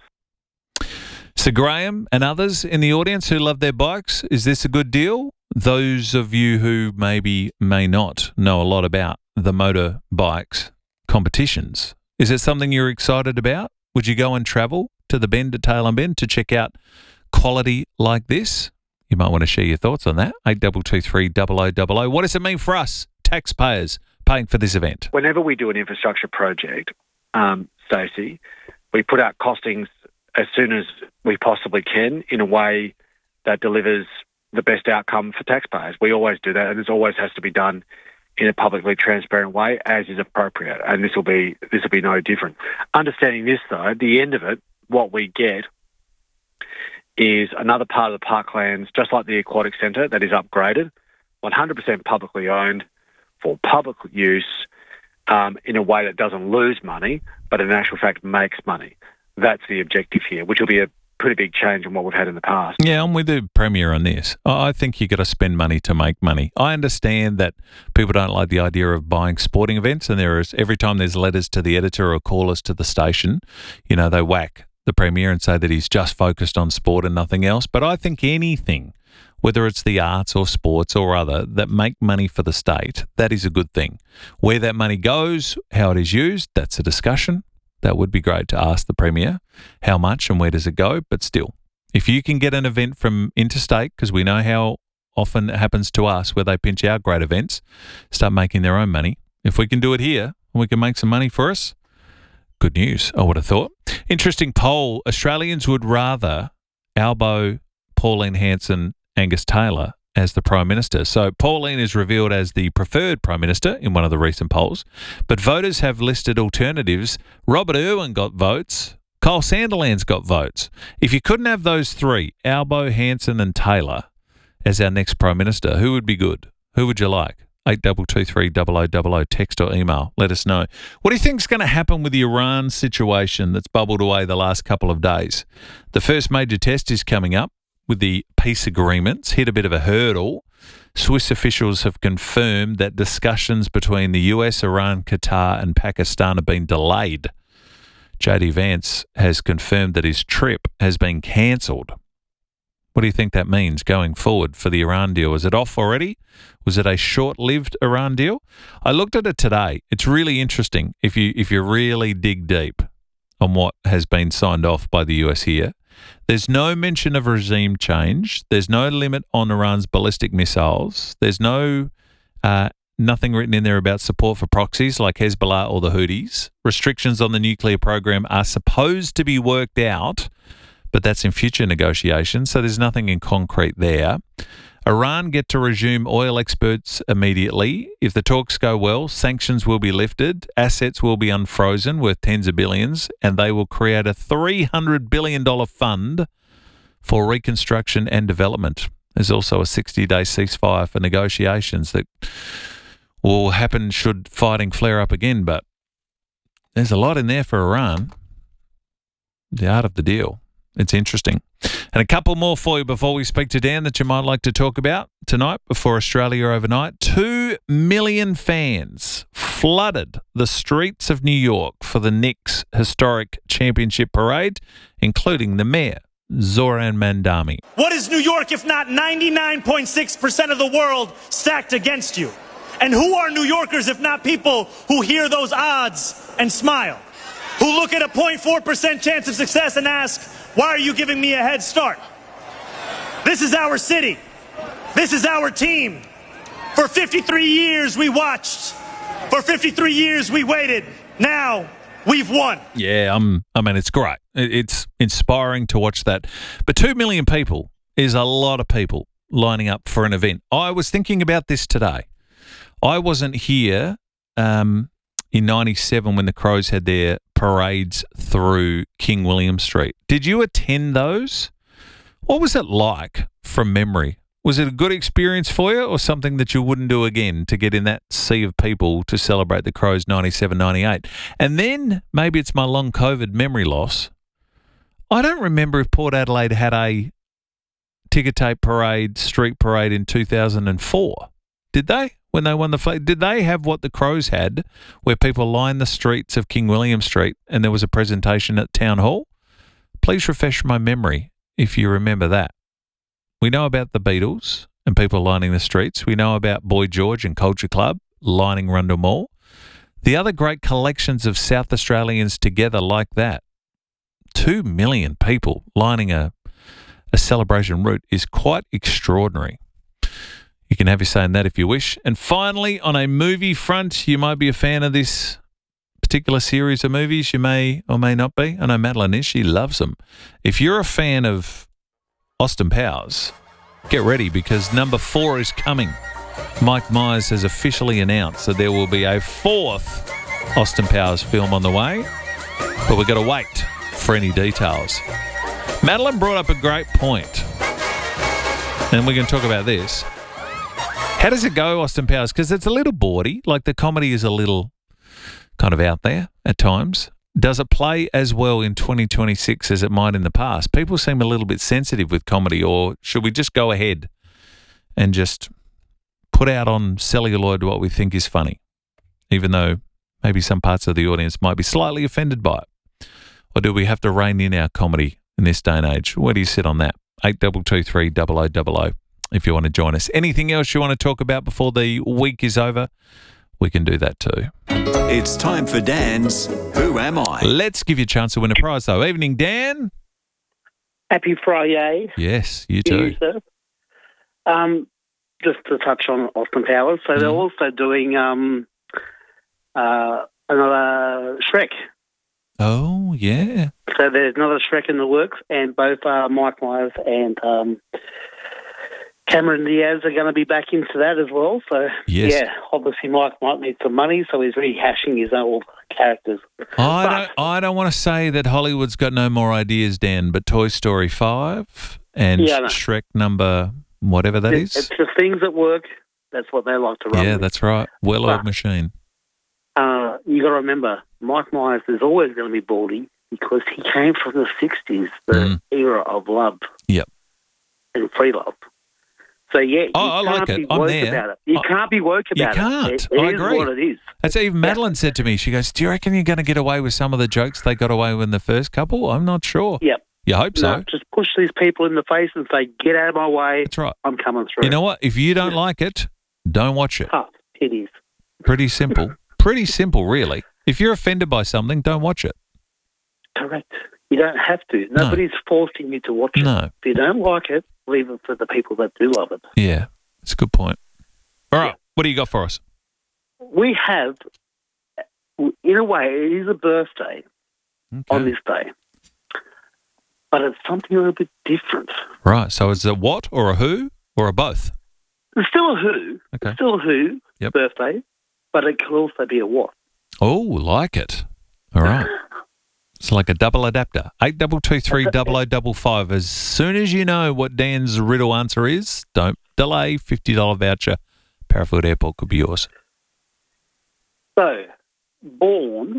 So Graham and others in the audience who love their bikes, is this a good deal? Those of you who maybe may not know a lot about the motorbikes competitions, is it something you're excited about? Would you go and travel to the Bend at Tailem Bend to check out quality like this? You might want to share your thoughts on that. eight two two three double oh double oh. What does it mean for us, taxpayers, paying for this event? Whenever we do an infrastructure project, um, Stacey, we put out costings as soon as we possibly can in a way that delivers the best outcome for taxpayers. We always do that, and this always has to be done in a publicly transparent way, as is appropriate, and this will be this will be no different. Understanding this, though, at the end of it, what we get is another part of the parklands, just like the Aquatic Centre, that is upgraded, one hundred percent publicly owned for public use um, in a way that doesn't lose money, but in actual fact makes money. That's the objective here, which will be a pretty big change on what we've had in the past. Yeah, I'm with the Premier on this. I think you've got to spend money to make money. I understand that people don't like the idea of buying sporting events, and there is every time there's letters to the editor or callers to the station, you know, they whack the Premier and say that he's just focused on sport and nothing else. But I think anything, whether it's the arts or sports or other, that make money for the state, that is a good thing. Where that money goes, how it is used, that's a discussion. That would be great to ask the Premier how much and where does it go. But still, if you can get an event from interstate, because we know how often it happens to us where they pinch out great events, start making their own money. If we can do it here and we can make some money for us, good news, I would have thought. Interesting poll. Australians would rather Albo, Pauline Hanson, Angus Taylor as the Prime Minister. So Pauline is revealed as the preferred Prime Minister in one of the recent polls, but voters have listed alternatives. Robert Irwin got votes. Kyle Sandilands got votes. If you couldn't have those three, Albo, Hanson and Taylor, as our next Prime Minister, who would be good? Who would you like? eight two two three, double oh double oh, text or email. Let us know. What do you think is going to happen with the Iran situation that's bubbled away the last couple of days? The first major test is coming up with the peace agreements, hit a bit of a hurdle. Swiss officials have confirmed that discussions between the U S, Iran, Qatar and Pakistan have been delayed. J D Vance has confirmed that his trip has been cancelled. What do you think that means going forward for the Iran deal? Is it off already? Was it a short-lived Iran deal? I looked at it today. It's really interesting if you if you really dig deep on what has been signed off by the U S here. There's no mention of regime change. There's no limit on Iran's ballistic missiles. There's no uh, nothing written in there about support for proxies like Hezbollah or the Houthis. Restrictions on the nuclear program are supposed to be worked out, but that's in future negotiations, so there's nothing in concrete there. Iran get to resume oil exports immediately. If the talks go well, sanctions will be lifted, assets will be unfrozen worth tens of billions, and they will create a three hundred billion dollars fund for reconstruction and development. There's also a sixty-day ceasefire for negotiations that will happen should fighting flare up again, but there's a lot in there for Iran. The art of the deal. It's interesting. And a couple more for you before we speak to Dan that you might like to talk about tonight before Australia overnight. Two million fans flooded the streets of New York for the Knicks' historic championship parade, including the mayor, Zoran Mandami. What is New York if not ninety-nine point six percent of the world stacked against you? And who are New Yorkers if not people who hear those odds and smile? Who look at a zero point four percent chance of success and ask, why are you giving me a head start? This is our city. This is our team. For fifty-three years we watched. For fifty-three years we waited. Now we've won. Yeah, um, I mean, it's great. It's inspiring to watch that. But two million people is a lot of people lining up for an event. I was thinking about this today. I wasn't here um, in ninety-seven when the Crows had their parades through King William Street. Did you attend those? What was it like from memory? Was it a good experience for you or something that you wouldn't do again to get in that sea of people to celebrate the Crows ninety-seven ninety-eight? And then maybe it's my long COVID memory loss. I don't remember if Port Adelaide had a ticker tape parade, street parade in two thousand four. Did they? When they won the flag, did they have what the Crows had, where people lined the streets of King William Street and there was a presentation at Town Hall? Please refresh my memory if you remember that. We know about the Beatles and people lining the streets. We know about Boy George and Culture Club lining Rundle Mall. The other great collections of South Australians together like that, two million people lining a, a celebration route is quite extraordinary. You can have your say in that if you wish. And finally, on a movie front, you might be a fan of this particular series of movies. You may or may not be. I know Madeline is. She loves them. If you're a fan of Austin Powers, get ready because number four is coming. Mike Myers has officially announced that there will be a fourth Austin Powers film on the way, but we've got to wait for any details. Madeline brought up a great point, and we're going to talk about this. How does it go, Austin Powers? Because it's a little bawdy. Like the comedy is a little kind of out there at times. does it play as well in twenty twenty-six as it might in the past? People seem a little bit sensitive with comedy, or should we just go ahead and just put out on celluloid what we think is funny, even though maybe some parts of the audience might be slightly offended by it? Or do we have to rein in our comedy in this day and age? Where do you sit on that? eight two two three, double oh double oh if you want to join us. Anything else you want to talk about before the week is over? We can do that too. It's time for Dan's Who Am I? Let's give you a chance to win a prize, though. Evening, Dan. Happy Friday. Yes, you to too. You, sir. Um, just to touch on Austin Powers, so mm. they're also doing um, uh, another Shrek. Oh, yeah. So there's another Shrek in the works, and both uh, Mike Myers and um, Cameron Diaz are going to be back into that as well. So, yes. yeah, obviously Mike might need some money, so he's rehashing his old characters. I but, don't I don't want to say that Hollywood's got no more ideas, Dan, but Toy Story five and Yeah, I know. Shrek number whatever that it, is. It's the things that work. That's what they like to run Yeah, with. that's right. Well-oiled But- machine. Uh, you got to remember, Mike Myers is always going to be baldy because he came from the sixties, the Mm. era of love Yep. and free love. So, yeah, you Oh, I can't like be it. I'm woke there. about it. You I- can't be woke You about can't. it. It, I it agree. is what it is. That's even Madeline said to me. She goes, "Do you reckon you're going to get away with some of the jokes they got away with in the first couple?" I'm not sure. Yep. You hope so. No, just push these people in the face and say, get out of my way. That's right. I'm coming through. You know what? If you don't like it, don't watch it. Tough titties. Pretty simple. Pretty simple, really. If you're offended by something, don't watch it. Correct. You don't have to. Nobody's forcing you to watch it. No. If you don't like it, leave it for the people that do love it. Yeah, that's a good point. All right, what do you got for us? We have, in a way, it is a birthday on this day, but it's something a little bit different. Right, so is it a what or a who or a both? It's still a who. Okay. It's still a who Yep. birthday, but it could also be a what. Oh, like it. All right. It's like a double adapter. eight two two three, double oh double five. As soon as you know what Dan's riddle answer is, don't delay. fifty dollars voucher. Parafield Airport could be yours. So, born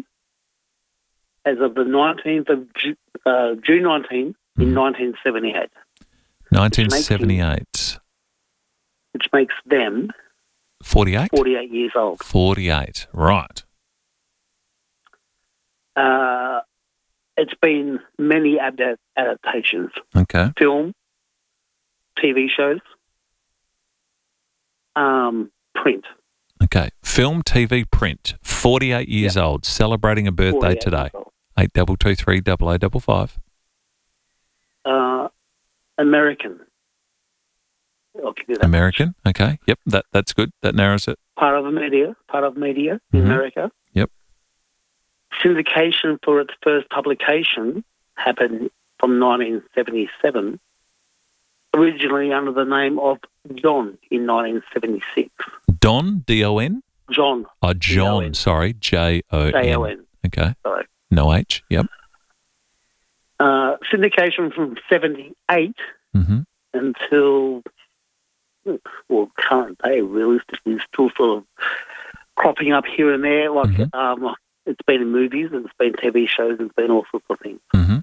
as of the nineteenth of Ju- uh, June nineteenth in nineteen seventy-eight, nineteen seventy-eight. which makes them forty-eight? forty-eight years old. forty-eight. Right. Uh, it's been many adapt- adaptations. Okay. Film, T V shows, um, print. Okay. Film, T V, print. forty-eight years old. Celebrating a birthday forty-eight today. years old. eight two two three, double oh double five. Uh, American. I'll give you that. American. Okay. Yep. That That's good. That narrows it. Part of the media. Part of media in Mhm. America. Yep. Syndication for its first publication happened from nineteen seventy-seven, originally under the name of John in nineteen seventy-six. Don, D O N? John. Oh, John. D O N. Sorry. J O N. J O N. Okay. Sorry. No H. Yep. Uh, syndication from seventy-eight Mm-hmm. until, well, current day, realistically, still sort of cropping up here and there. Like, Mm-hmm. um, it's been in movies, it's been T V shows, it's been all sorts of things. Mm-hmm.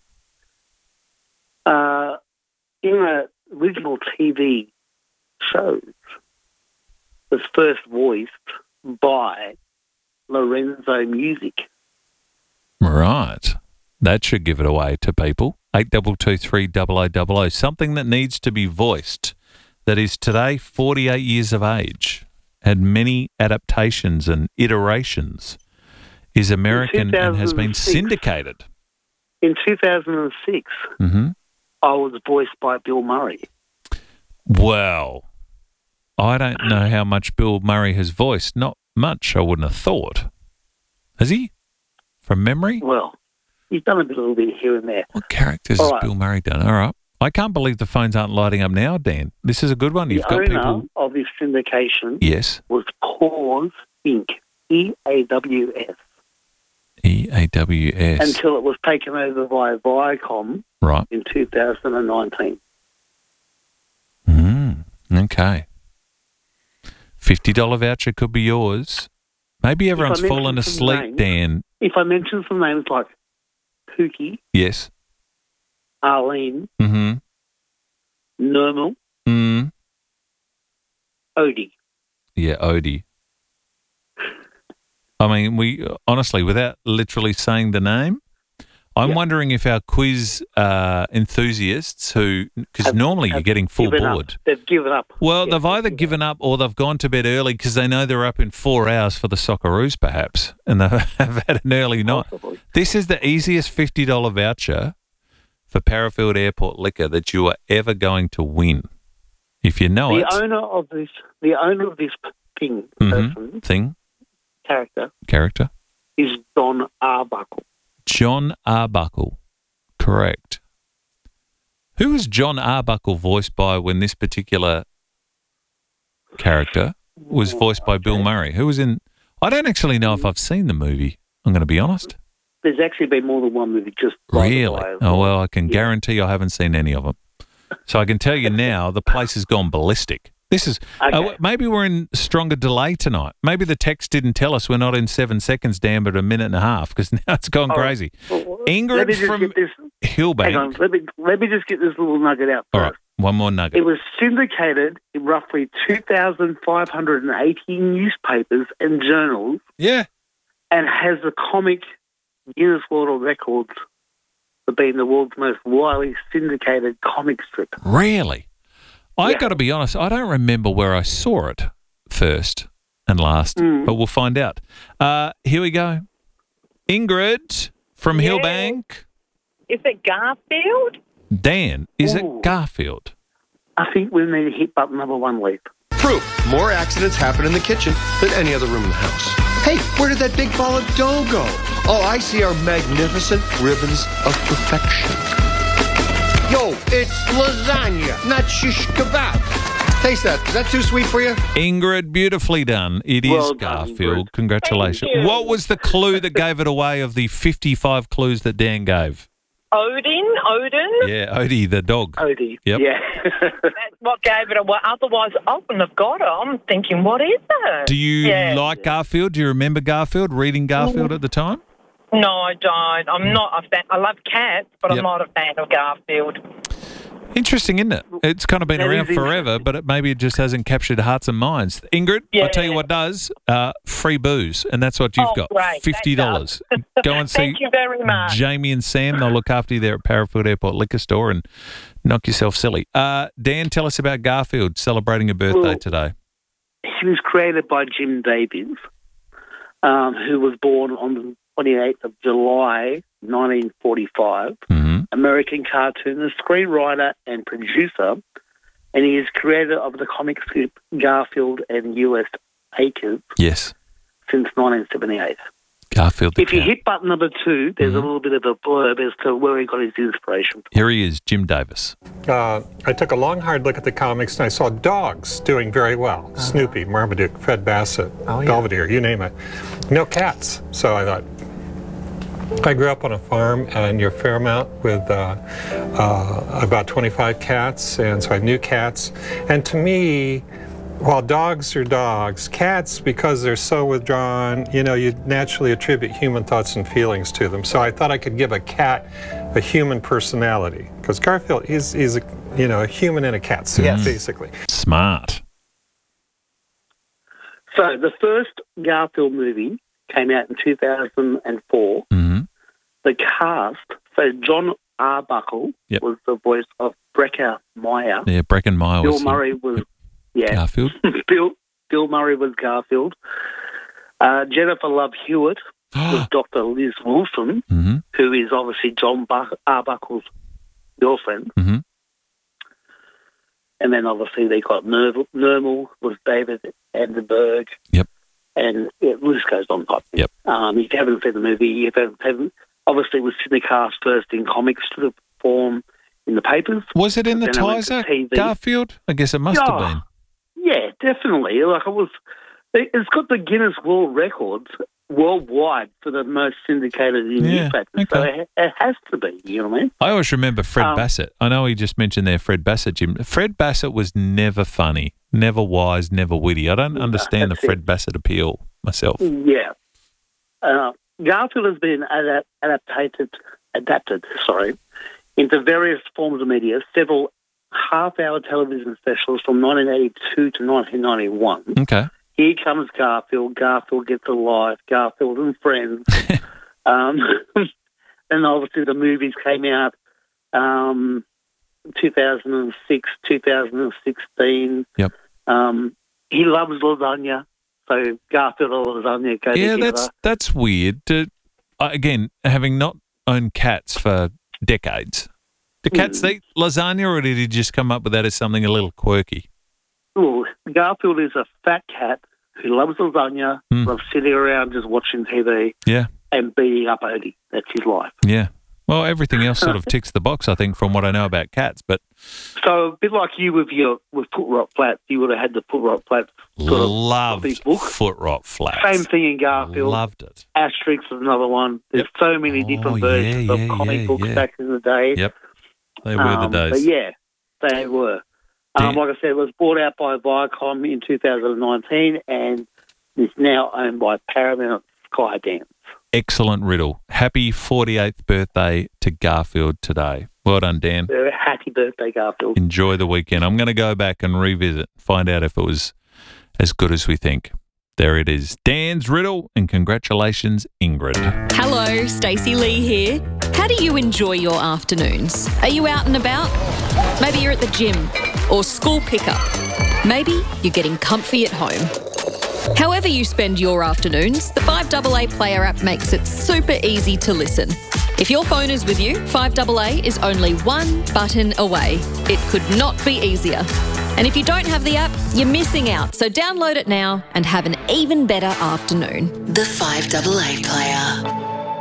Uh, in the original T V shows, was first voiced by Lorenzo Music. Right. That should give it away to people. eight two two three, double oh double oh. Something that needs to be voiced that is today forty-eight years of age, had many adaptations and iterations, is American and has been two thousand six syndicated. In two thousand six, Mm-hmm. I was voiced by Bill Murray. Well, I don't know how much Bill Murray has voiced. Not much, I wouldn't have thought. Has he? From memory? Well, he's done a bit- little bit here and there. What characters All has right. Bill Murray done? All right. I can't believe the phones aren't lighting up now, Dan. This is a good one. You've The got owner people. of this syndication Yes. was Pause Incorporated. E A W S. E A W S. Until it was taken over by Viacom Right. in two thousand nineteen. Mm, okay. fifty dollars voucher could be yours. Maybe everyone's mention fallen some asleep, names- Dan. If I mention some names like Pookie, Yes. Arlene, Mm-hmm. Normal, Mm. Odie. Yeah, Odie. I mean, we honestly, without literally saying the name, I'm Yep. wondering if our quiz uh, enthusiasts who, because Have- normally you're have getting full given up. board. They've given up. Well, Yeah, they've either given up or they've gone to bed early because they know they're up in four hours for the Socceroos, perhaps, and they have had an early night. Possibly. This is the easiest fifty dollars voucher for Parafield Airport Liquor that you are ever going to win. If you know the it, owner of this, the owner of this thing, Mhm. person, thing, character, character, is Don Arbuckle. John Arbuckle. Correct. Who was John Arbuckle voiced by when this particular character was voiced by Bill Murray? Who was in... I don't actually know if I've seen the movie, I'm going to be honest. There's actually been more than one movie. Just by the Really? way as Oh, well, I can guarantee I haven't seen any of them. So I can tell you now, the place has gone ballistic. This is... Okay. Uh, maybe we're in stronger delay tonight. Maybe the text didn't tell us we're not in seven seconds, Dan, but a minute and a half, because now it's gone Oh, crazy. well, let me Ingrid just from get this. Hillbank. Hang on. Let me let me just get this little nugget out All first. right, one more nugget. It was syndicated in roughly two thousand five hundred eighty newspapers and journals, Yeah. and has the comic Guinness World of Records for being the world's most widely syndicated comic strip. Really? I Yeah. got to be honest, I don't remember where I saw it first and last, Mm. but we'll find out. Uh, here we go. Ingrid from Yeah. Hillbank. Is it Garfield? Dan, is Ooh. it Garfield? I think we need to hit button number one, Leaf. Proof. More accidents happen in the kitchen than any other room in the house. Hey, where did that big ball of dough go? All I see are magnificent ribbons of perfection. Yo, it's lasagna, not shish kebab. Taste that. Is that too sweet for you? Ingrid, beautifully done. It is Well done, Garfield. Ingrid. Congratulations. Thank you. What was the clue that gave it away of the fifty-five clues that Dan gave? Odin? Odin? Yeah, Odie, the dog. Odie. Yep. Yeah. That's what gave it away. Otherwise, I wouldn't have got it. I'm thinking, what is it? Do you Yeah. like Garfield? Do you remember Garfield, reading Garfield at the time? No, I don't. I'm not a fan. I love cats, but Yep. I'm not a fan of Garfield. Interesting, isn't it? It's kind of been That around is forever, interesting. but it, maybe it just hasn't captured hearts and minds. Ingrid, I'll tell you Yeah. what does. Uh, free booze, and that's what you've Oh, got. great. fifty dollars. Go and see Thank you very much. Jamie and Sam. They'll look after you there at Parafield Airport Liquor Store and knock yourself silly. Uh, Dan, tell us about Garfield celebrating a birthday Well, today. He was created by Jim Davies, um, who was born on the twenty-eighth of July, nineteen forty-five. Mm-hmm. American cartoonist, screenwriter, and producer. And he is creator of the comic strip Garfield and U S Acres Yes, since nineteen seventy-eight. Garfield the If you cat. hit button number two, there's Mhm. a little bit of a blurb as to where he got his inspiration from. Here he is, Jim Davis. Uh, I took a long, hard look at the comics and I saw dogs doing very well. Uh-huh. Snoopy, Marmaduke, Fred Bassett, Oh, Belvedere, you name it. No cats. So I thought, I grew up on a farm uh, near Fairmount with uh, uh, about twenty-five cats, and so I knew cats. And to me, while dogs are dogs, cats, because they're so withdrawn, you know, you naturally attribute human thoughts and feelings to them. So I thought I could give a cat a human personality, because Garfield is, is a, you know, a human in a cat suit, Yes. basically. Smart. So the first Garfield movie came out in two thousand four. Mm-hmm. The cast, so John Arbuckle Yep. was the voice of Brecker Meyer. Yeah, Breckenmeyer Bill was him. Murray was, yeah. Garfield. Bill, Bill Murray was Garfield. Uh, Jennifer Love Hewitt was Doctor Liz Wilson, Mm-hmm. who is obviously John Bu- Arbuckle's girlfriend. Mm-hmm. And then obviously they got Nerval, Nermal was David Anderberg. Yep. And it, the list goes on. Type. Yep. Um, if you haven't seen the movie, you haven't, haven't obviously it was syndicated first in comic strip form in the papers. Was it in the Then it went to Tizer, T V. Garfield? I guess it must Yeah. have been. Yeah, definitely. Like it was, it- it's got the Guinness World Records worldwide for the most syndicated in Yeah, newspapers. So it, it has to be. You know what I mean? I always remember Fred Um, Bassett. I know he just mentioned there Fred Bassett, Jim. Fred Bassett was never funny, never wise, never witty. I don't understand the that's it. Fred Bassett appeal myself. Yeah. Uh, Garfield has been adap- adapted adapted, sorry, into various forms of media, several half-hour television specials from nineteen eighty-two to nineteen ninety-one. Okay. Here Comes Garfield, Garfield Gets a Life, Garfield and Friends. um, and obviously the movies came out um, two thousand six, two thousand sixteen. Yep. Um, he loves lasagna, so Garfield and lasagna go Yeah, together. that's that's weird. To, uh, again, having not owned cats for decades, do cats Mm. eat lasagna, or did he just come up with that as something a little quirky? Ooh, Garfield is a fat cat who loves lasagna, Mm. loves sitting around just watching T V Yeah, and being up Odie. That's his life. yeah. Well, everything else sort of ticks the box, I think, from what I know about cats. But So a bit like you with your with Foot Rot Flats, you would have had the Foot Rot Flats sort of loved book. Foot Rot Flats. Same thing in Garfield. Loved it. Asterix is another one. There's so many different Oh, yeah, versions of yeah, comic yeah, books yeah. back in the day. Yep, they were Um, the But days. yeah, they were. Um, like I said, it was bought out by Viacom in two thousand nineteen and is now owned by Paramount Skydance. Excellent riddle. Happy forty-eighth birthday to Garfield today. Well done, Dan. Uh, happy birthday, Garfield. Enjoy the weekend. I'm going to go back and revisit, find out if it was as good as we think. There it is. Dan's riddle, and congratulations, Ingrid. Hello, Stacey Lee here. How do you enjoy your afternoons? Are you out and about? Maybe you're at the gym or school pickup. Maybe you're getting comfy at home. However you spend your afternoons, the five A A Player app makes it super easy to listen. If your phone is with you, five A A is only one button away. It could not be easier. And if you don't have the app, you're missing out. So download it now and have an even better afternoon. The five A A Player.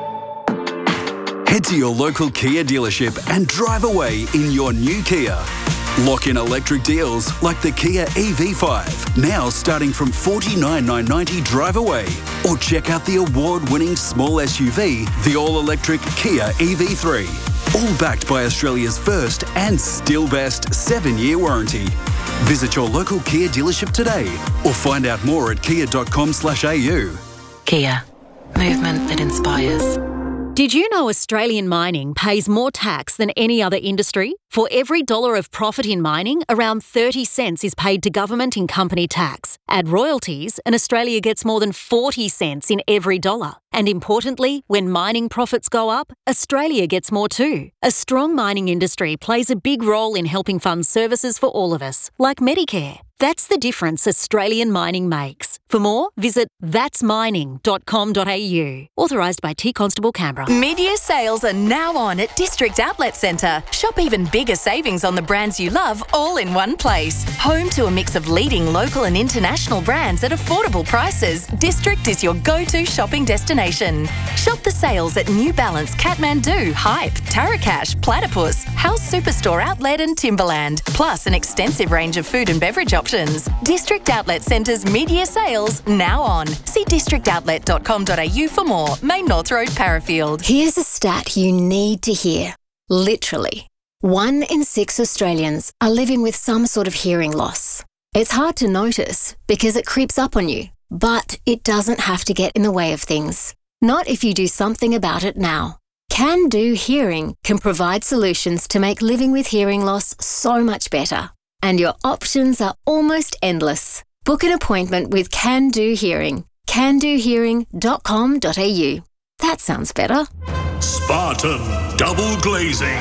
Head to your local Kia dealership and drive away in your new Kia. Lock in electric deals like the Kia E V five, now starting from forty-nine thousand nine hundred ninety drive away. Or check out the award-winning small S U V, the all-electric Kia E V three. All backed by Australia's first and still best seven-year warranty. Visit your local Kia dealership today or find out more at kia dot com slash a u. Kia. Movement that inspires. Did you know Australian mining pays more tax than any other industry? For every dollar of profit in mining, around thirty cents is paid to government in company tax. Add royalties, and Australia gets more than forty cents in every dollar. And importantly, when mining profits go up, Australia gets more too. A strong mining industry plays a big role in helping fund services for all of us, like Medicare. That's the difference Australian mining makes. For more, visit thats mining dot com dot a u. Authorised by T Constable Canberra. Mid-year sales are now on at District Outlet Centre. Shop even bigger savings on the brands you love all in one place. Home to a mix of leading local and international brands at affordable prices, District is your go-to shopping destination. Shop the sales at New Balance, Kathmandu, Hype, Tarakash, Platypus, House Superstore Outlet and Timberland, plus an extensive range of food and beverage options. District Outlet Centre's mid-year sales now on. See district outlet dot com dot a u for more. Main North Road, Parafield. Here's a stat you need to hear. Literally, one in six Australians are living with some sort of hearing loss. It's hard to notice because it creeps up on you, but it doesn't have to get in the way of things. Not if you do something about it now. Can Do Hearing can provide solutions to make living with hearing loss so much better. And your options are almost endless. Book an appointment with Can Do Hearing. can do hearing dot com dot a u. That sounds better. Spartan Double Glazing.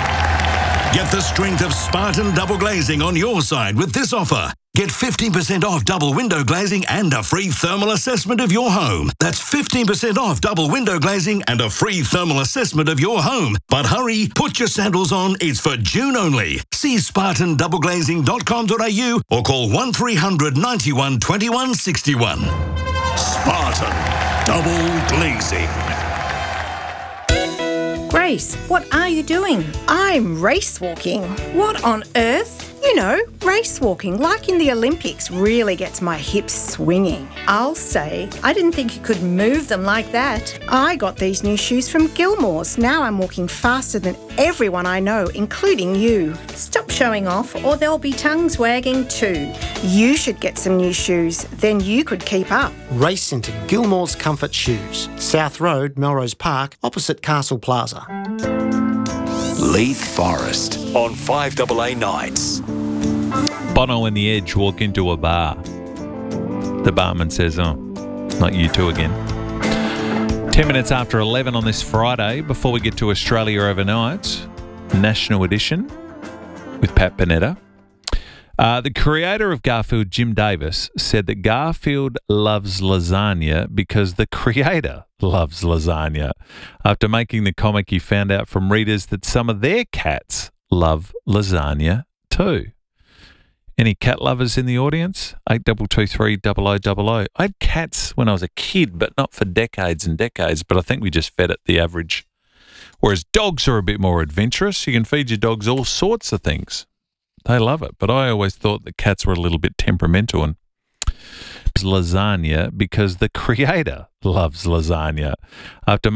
Get the strength of Spartan Double Glazing on your side with this offer. Get fifteen percent off double window glazing and a free thermal assessment of your home. That's fifteen percent off double window glazing and a free thermal assessment of your home. But hurry, put your sandals on. It's for June only. See spartan double glazing dot com dot a u or call one three hundred ninety-one twenty-one sixty-one. Spartan Double Glazing. Grace, what are you doing? I'm race walking. What on earth? You You know, race walking, like in the Olympics, really gets my hips swinging. I'll say, I didn't think you could move them like that. I got these new shoes from Gilmore's. Now I'm walking faster than everyone I know, including you. Stop showing off or there'll be tongues wagging too. You should get some new shoes, then you could keep up. Race into Gilmore's Comfort Shoes, South Road, Melrose Park, opposite Castle Plaza. Leith Forest on five A A Nights. Bono and the Edge walk into a bar. The barman says, oh, not you two again. Ten minutes after eleven on this Friday, before we get to Australia Overnight, National Edition with Pat Bonetta. Uh, the creator of Garfield, Jim Davis, said that Garfield loves lasagna because the creator loves lasagna. After making the comic, he found out from readers that some of their cats love lasagna too. Any cat lovers in the audience? eight two two three double oh double oh. I had cats when I was a kid, but not for decades and decades, but I think we just fed it the average. Whereas dogs are a bit more adventurous. You can feed your dogs all sorts of things. They love it, but I always thought that cats were a little bit temperamental. And lasagna because the creator loves lasagna. After